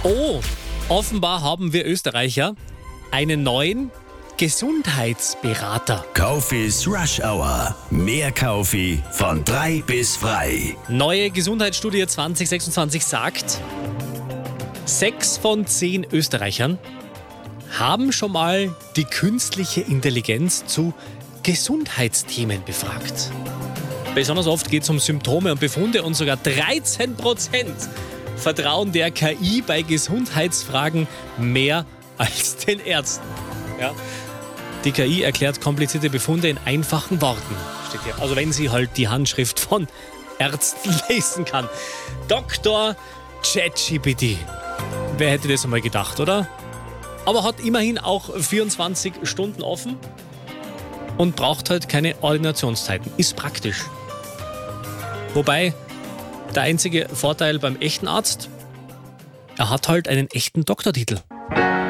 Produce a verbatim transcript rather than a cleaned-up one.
Oh, offenbar haben wir Österreicher einen neuen Gesundheitsberater. Kaufis Rush Hour. Mehr Kaufi von drei bis frei. Neue Gesundheitsstudie zwanzig sechsundzwanzig sagt, sechs von zehn Österreichern haben schon mal die künstliche Intelligenz zu Gesundheitsthemen befragt. Besonders oft geht es um Symptome und Befunde und sogar dreizehn Prozent vertrauen der K I bei Gesundheitsfragen mehr als den Ärzten. Ja. Die K I erklärt komplizierte Befunde in einfachen Worten, steht hier. Also wenn sie halt die Handschrift von Ärzten lesen kann. Doktor ChatGPT. Wer hätte das einmal gedacht, oder? Aber hat immerhin auch vierundzwanzig Stunden offen und braucht halt keine Ordinationszeiten. Ist praktisch. Wobei, der einzige Vorteil beim echten Arzt, er hat halt einen echten Doktortitel.